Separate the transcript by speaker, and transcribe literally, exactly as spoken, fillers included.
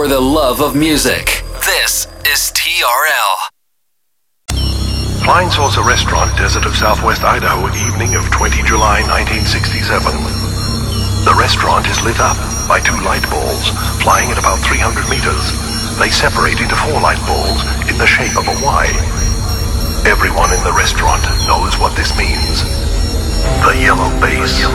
Speaker 1: for the love of music. This is T R L.
Speaker 2: Flying Saucer Restaurant, desert of southwest Idaho, evening of the twentieth of July, nineteen sixty-seven. The restaurant is lit up by two light balls flying at about three hundred meters. They separate into four light balls in the shape of a Y. Everyone in the restaurant knows what this means. The yellow base.